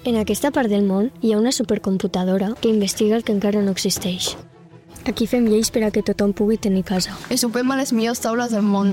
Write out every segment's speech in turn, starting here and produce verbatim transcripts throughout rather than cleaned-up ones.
En aquesta part del món hi ha una supercomputadora que investiga el que encara no existeix. Aquí fem lleis per a que tothom pugui tenir casa. I sopem a les millors taules del món.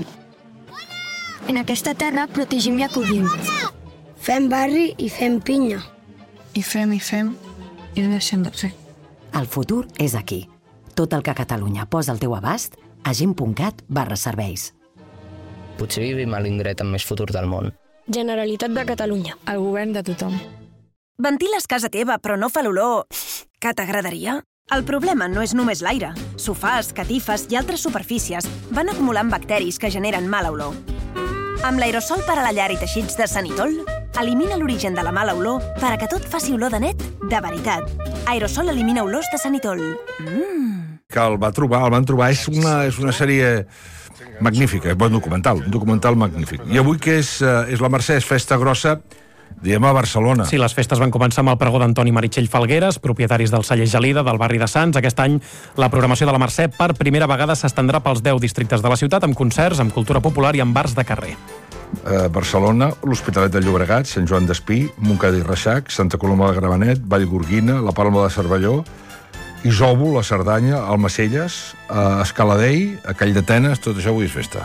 En aquesta terra protegim i acollim. Fem barri i fem pinya. I fem, i fem, i no deixem de fer. El futur és aquí. Tot el que Catalunya posa al teu abast a gent.cat barra serveis. Potser vivim a l'indret amb més futur del món. Generalitat de Catalunya. El govern de tothom. Ventiles casa teva, però no fa l'olor que t'agradaria? El problema no és només l'aire. Sofàs, catifes i altres superfícies van acumulant bacteris que generen mala olor. Amb l'aerosol per a la llar i teixits de Sanitol, elimina l'origen de la mala olor per a que tot faci olor de net de veritat. Aerosol elimina olors de Sanitol. Mm. Que el va trobar, el van trobar, és una, és una sèrie magnífica, bon documental, un documental magnífic. I avui que és, és la Mercè, és festa grossa, diem a Barcelona. Sí, les festes van començar amb el pregó d'Antoni Meritxell Falgueres, propietaris del celler Gelida del barri de Sants. Aquest any la programació de la Mercè per primera vegada s'estendrà pels deu districtes de la ciutat amb concerts, amb cultura popular i amb bars de carrer. Eh, Barcelona, l'Hospitalet de Llobregat, Sant Joan d'Espí, Montcada i Reixac, Santa Coloma de Gramenet, Vallgorguina, la Palma de Cervelló, Isòvol, la Cerdanya, Almacelles, a Escaladei, a Call d'Atenes, tot això avui és festa.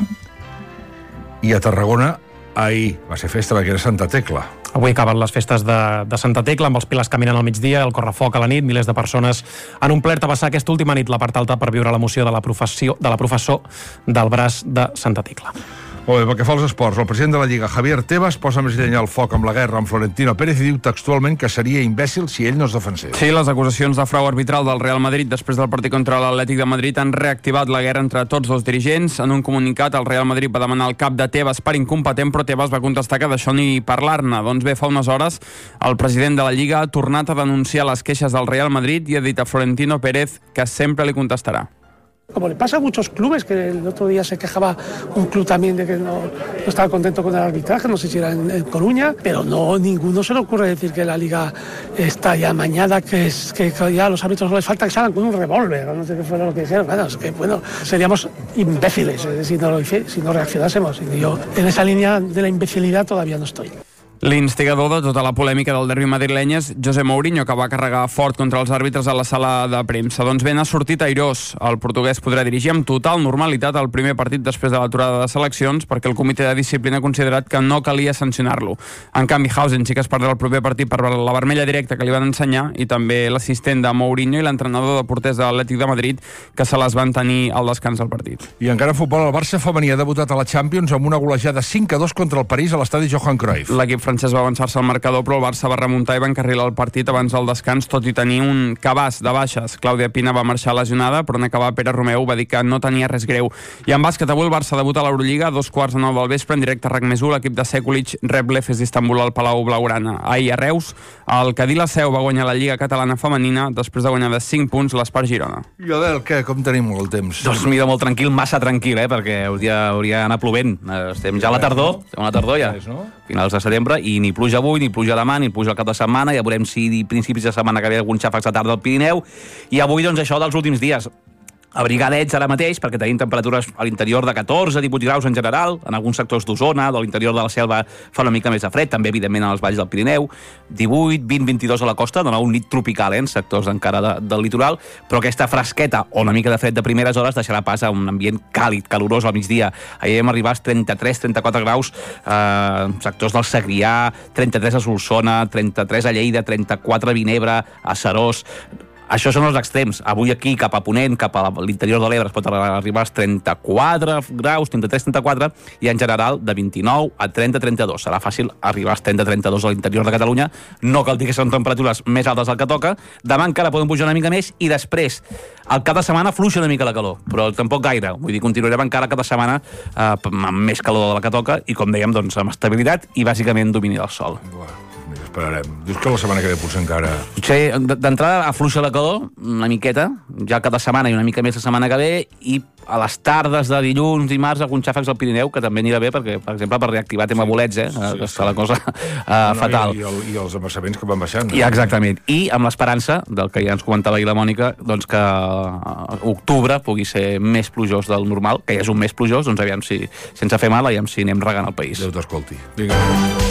I a Tarragona, ahir va ser festa perquè era Santa Tecla. Avui acaben les festes de, de Santa Tecla, amb els pilars caminant al migdia, el correfoc a la nit, milers de persones han omplert a vessar aquesta última nit la part alta per viure l'emoció de la professió de la professor del braç de Santa Tecla. Molt bé, pel que fa als esports, el president de la Lliga, Javier Tebas, posa més llenya al foc amb la guerra amb Florentino Pérez i diu textualment que seria imbècil si ell no es defensés. Sí, les acusacions de frau arbitral del Real Madrid després del partit contra l'Atlètic de Madrid han reactivat la guerra entre tots dos dirigents. En un comunicat, el Real Madrid va demanar el cap de Tebas per incompetent, però Tebas va contestar que d'això ni parlar-ne. Doncs bé, fa unes hores, el president de la Lliga ha tornat a denunciar les queixes del Real Madrid i ha dit a Florentino Pérez que sempre li contestarà. Como le pasa a muchos clubes, que el otro día se quejaba un club también de que no, no estaba contento con el arbitraje, no sé si era en, en Coruña, pero no, ninguno se le ocurre decir que la Liga está ya amañada, que, es, que ya a los árbitros no les falta que salgan con un revólver, no sé qué fue lo que dijeron. Bueno, es que bueno, seríamos imbéciles eh, si, no lo, si no reaccionásemos. Y yo en esa línea de la imbecilidad todavía no estoy. L'instigador de tota la polèmica del derbi madrileny és José Mourinho, que va carregar fort contra els àrbitres a la sala de premsa. Doncs ben ha sortit airós. El portuguès podrà dirigir amb total normalitat el primer partit després de l'aturada de seleccions, perquè el comitè de disciplina ha considerat que no calia sancionar-lo. En canvi, Hausen sí que es perdrà el proper partit per la vermella directa que li van ensenyar, i també l'assistent de Mourinho i l'entrenador de porters de l'Atlètic de Madrid, que se les van tenir al descans del partit. I encara en futbol, el Barça femení ha debutat a la Champions amb una golejada cinc a dos contra el París a l'estadi Johan Cruyff. L'equip francès va avançar-se al marcador, però el Barça va remuntar i va encarrilar el partit abans del descans, tot i tenir un cabàs de baixes. Clàudia Pina va marxar lesionada, però en acabar Pere Romeu va dir que no tenia res greu. I en bàsquet, avui el Barça debuta a l'Eurolliga a dos quarts de nou del vespre en directe a RAC més u. L'equip de Sekulic rep l'Efes d'Istanbul al Palau Blaugrana. Ahir a Reus, el Cadí la Seu va guanyar la Lliga Catalana Femenina després de guanyar de cinc punts l'Espart Girona. I Adel, què? Com tenim el temps? Doncs mira, molt tranquil, massa tranquil, eh? Perquè hauria, hauria d'anar plovent. Estem ja a la tardor, estem a la tardor ja, finals de setembre, i ni pluja avui, ni pluja demà, ni pluja el cap de setmana. Ja veurem si a principis de setmana que ve algun xàfecs de tarda al Pirineu. I avui, doncs, això dels últims dies. Abrigadets ara mateix, perquè tenim temperatures a l'interior de catorze a divuit graus en general, en alguns sectors d'Osona, de l'interior de la selva fa una mica més de fred, també evidentment als valls del Pirineu, divuit, vint, vint-i-dos a la costa, de nou nit tropical, eh, en sectors encara de, del litoral, però aquesta fresqueta o una mica de fred de primeres hores deixarà pas a un ambient càlid, calorós al migdia. Ahir hem arribat als trenta-tres, trenta-quatre graus, eh, sectors del Segrià, trenta-tres a Solsona, trenta-tres a Lleida, trenta-quatre a Vinebre, a Serós. Això són els extrems. Avui aquí, cap a Ponent, cap a l'interior de l'Ebre, es pot arribar als trenta-quatre graus, trenta-tres trenta-quatre, i en general de vint-i-nou a trenta trenta-dos. Serà fàcil arribar als trenta trenta-dos a l'interior de Catalunya. No cal dir que són temperatures més altes del que toca. Demà encara poden pujar una mica més, i després, al cap de setmana, fluixa una mica la calor, però tampoc gaire. Vull dir, continuarem encara cada setmana eh, amb més calor de la que toca, i com dèiem, doncs, amb estabilitat i bàsicament domini del sol. Uah. Esperarem. Dius que la setmana que ve potser encara... Potser d'entrada afluixa la calor una miqueta, ja cada setmana i una mica més la setmana que ve, i a les tardes de dilluns, dimarts, algun xàfecs al Pirineu, que també anirà bé, perquè, per exemple, per reactivar tema bolets, eh, sí, que està sí. la cosa uh, no, fatal. I, i, el, I els embassaments que van baixant. I, exactament. I amb l'esperança, del que ja ens comentava ahir la Mònica, doncs que uh, octubre pugui ser més plujós del normal, que ja és un mes plujós, doncs aviam si, sense fer mal, aviam si anem regant el país. Déu t'escolti. Vinga.